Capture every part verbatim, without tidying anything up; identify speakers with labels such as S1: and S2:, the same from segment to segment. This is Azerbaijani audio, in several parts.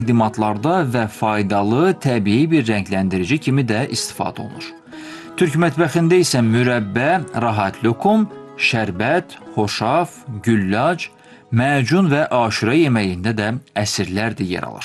S1: Dimatlarda və faydalı təbii bir rəngləndirici kimi də istifadə olunur. Türk mətbəxində isə mürəbbə, rahat lokum, şərbət, xoşaf, güllac, macun və aşura yeməyində də əsrlərdir yer alır.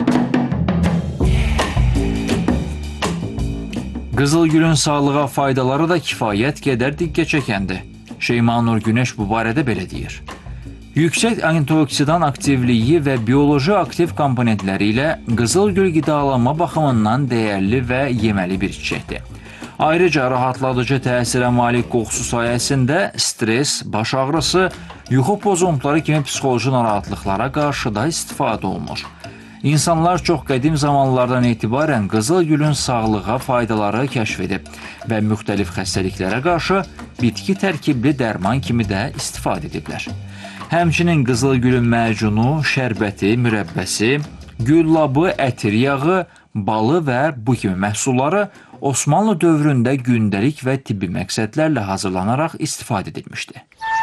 S1: Qızılgülün sağlığa faydaları da kifayət qədər diqqət çəkəndir. Şeyma Nur Günəş bu barədə belə deyir. Yüksək antioksidan aktivliyi və bioloji aktiv komponentləri ilə qızılgül qidalanma baxımından dəyərli və yeməli bir çiçəkdir. Ayrıca rahatladıcı təsirə malik qoxusu sayəsində stres, baş ağrısı, yuxu pozuntuları kimi psixoloji narahatlıqlara qarşı da istifadə olunur. İnsanlar çox qədim zamanlardan etibarən qızılgülün sağlığa faydaları kəşf edib və müxtəlif xəstəliklərə qarşı bitki tərkibli dərman kimi də istifadə ediblər. Həmçinin qızılgülün macunu, şərbəti, mürəbbəsi, güllabı, ətir yağı, balı və bu kimi məhsulları Osmanlı dövründə gündəlik və tibbi məqsədlərlə hazırlanaraq istifadə edilmişdi.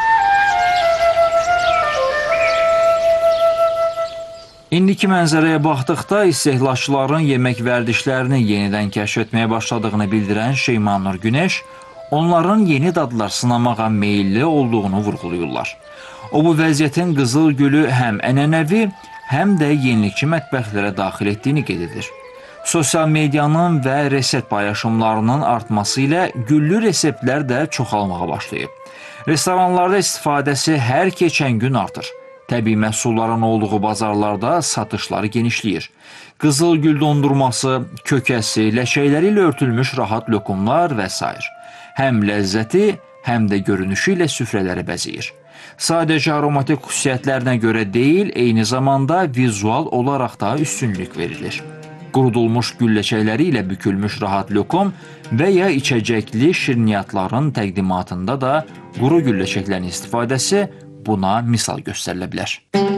S1: İndiki mənzərəyə baxdıqda istehlakçıların yemək vərdişlərini yenidən kəşf etməyə başladığını bildirən Şeyma Nur Günəş, onların yeni dadlar sınamağa meyilli olduğunu vurğulayırlar. O bu vəziyyətin qızılgülü həm ənənəvi, həm də yenilikçi mətbəxlərə daxil etdiyini qeyd edir. Sosial medianın və resept paylaşımlarının artması ilə güllü reseptlər də çoxalmağa başlayıb. Restoranlarda istifadəsi hər keçən gün artır. Təbii məhsulların olduğu bazarlarda satışları genişləyir. Qızılgül dondurması, kökəsi, ləçəkləri ilə örtülmüş rahat lokumlar və s. Həm ləzzəti, həm də görünüşü ilə süfrələri bəzəyir. Sadəcə aromatik xüsusiyyətlərinə görə deyil, eyni zamanda vizual olaraq da üstünlük verilir. Qurudulmuş gül ləçəkləri ilə bükülmüş rahat lokum və ya içəcəkli şirniyyatların təqdimatında da quru gül ləçəklərinin istifadəsi buna misal göstərilə bilər.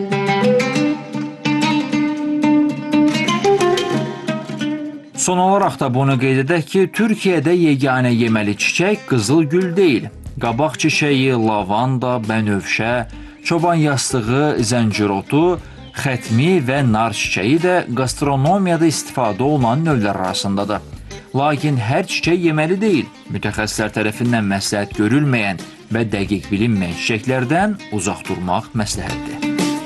S1: Son olaraq da bunu qeyd edək ki, Türkiyədə yeganə yeməli çiçək qızılgül deyil. Qabaq çiçəyi, lavanda, bənövşə, çoban yastığı, zəncirotu, xətmi və nar çiçəyi də gastronomiyada istifadə olunan növlər arasındadır. Lakin hər çiçək yeməli deyil. Mütəxəssislər tərəfindən məsləhət görülməyən və dəqiq bilinməyən çiçəklərdən uzaq durmaq məsləhətdir.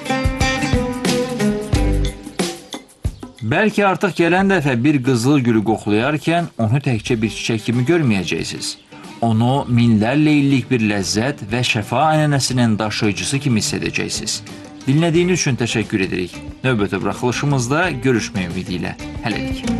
S1: Bəlkə artıq gələn dəfə bir qızılgülü qoxulayarkən onu təkcə bir çiçək kimi görməyəcəksiniz. Onu minlərlə illik bir ləzzət və şəfa ənənəsinin daşıyıcısı kimi hiss edəcəksiniz. Dinlədiyiniz üçün təşəkkür edirik. Növbəti buraxılışımızda görüşmək ümidi ilə. Hələlik.